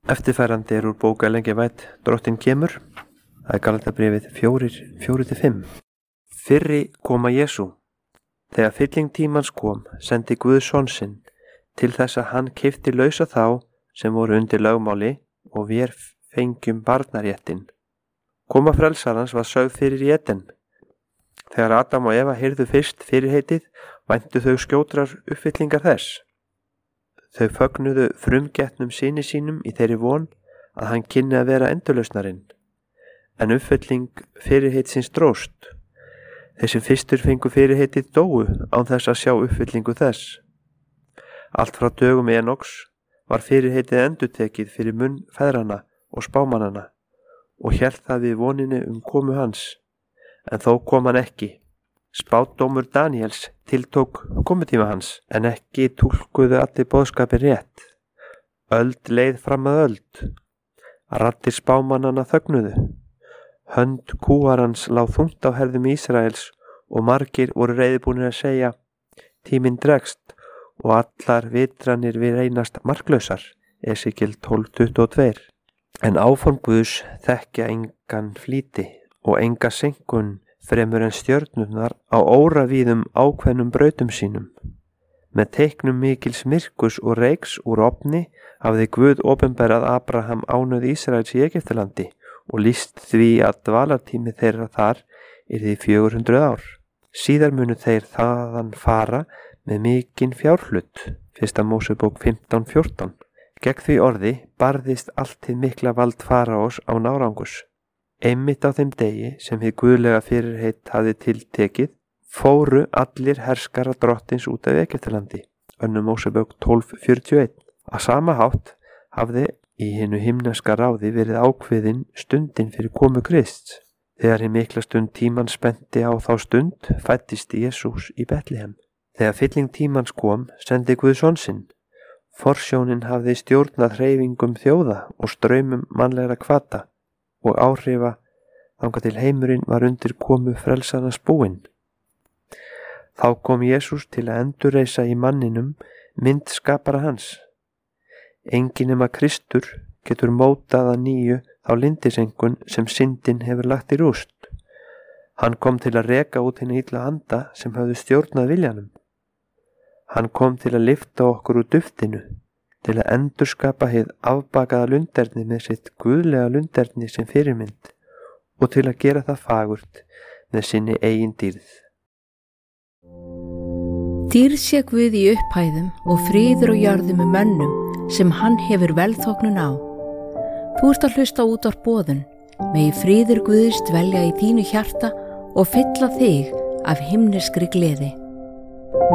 Eftirfærandi úr bók Ellen G. White, Drottinn kemur. Það Galatabréfið 4:4-5. Fyrri koma Jesú. Þegar fylling tímans kom, sendi Guð son sinn, til þess að hann keypti lausa þá sem voru undir lögmáli og vér fengjum barnaréttinn. Koma frelsarans var sögð fyrir í Eden. Þegar Adam og Eva heyrðu fyrst fyrirheitið, væntu þau skjótrar uppfyllingar þess. Þau fögnuðu frumgetnum syni sínum í þeirri von að hann kynni að vera endurlausnarinn. En uppfylling fyrirheitsins dróst. Þeir sem fyrstur fengu fyrirheitið dóu án þess að sjá uppfyllingu þess. Allt frá dögum Enoks var fyrirheitið endurtekið fyrir munn feðranna og spámannanna og hélt það við voninu komu hans. En þó kom hann ekki. Spádómur Daníels tiltók komutíma hans, en ekki túlkuðu allir boðskapin rétt. Öld leið fram að öld. Raddir spámannanna þögnuðu. Hönd kúarans lá þungt á herðum Ísraels og margir voru reiðubúnir að segja: tíminn dregst og allar vitranir við reynast marklausar. Esekíel 12:22. En áform Guðs þekkja engan flýti og enga seinkun fremur en stjörnurnar á óravíðum ákveðnum brautum sínum. Með teiknum mikils myrkus og reiks úr ofni hafði Guð opinberað Abraham ánauð Ísraels í Egyptalandi og lýst því að dvalartími þeirra þar yrði 400 ár. Síðar munu þeir þaðan fara með mikinn fjárhlut. 1. Mósebók 15:14. Gegn því orði barðist allt hið mikla vald faraós án árangurs. Einmitt á þeim degi sem hið guðlega fyrirheit hafði tiltekið, fóru allir herskara drottins út af Egyptalandi. 2. Mósebók 12:41. Á sama hátt hafði í hinu himneska ráði verið ákveðin stundin fyrir komu Krists. Þegar hið mikla stund tímans spennti á þá stund, fæddist Jesús í Betlehem. Þegar fylling tímans kom, sendi Guð son sinn. Forsjónin hafði stjórnað hreyfingum þjóða og straumum mannlegra hvata og áhrifa þangað til heimurinn var undir komu frelsarans búinn. Þá kom Jesús til að endurreisa í manninum mynd skapara hans. Enginn nema Kristur getur mótað að nýju þá lyndisengun sem syndin hefur lagt í rúst. Hann kom til að reka út hina illa anda sem höfðu stjórnað viljanum. Hann kom til að lyfta okkur úr duftinu, til að endurskapa hið afbakaða lunderni með sitt guðlega lunderni sem fyrirmynd og til að gera það fagurt með sinni eigin dýrð. Dýrð sé Guð í upphæðum og friður og jörðum með mönnum sem hann hefur velþóknun á. Þú ert að hlusta út á boðun, megi friður Guðs dvelja í þínu hjarta og fylla þig af himneskri gleði.